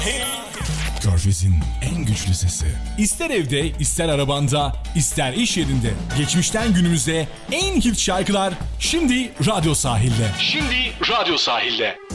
Körfez'in en güçlü sesi. İster evde, ister arabanda, ister iş yerinde. Geçmişten günümüze en hit şarkılar şimdi Radyo Sahil'de.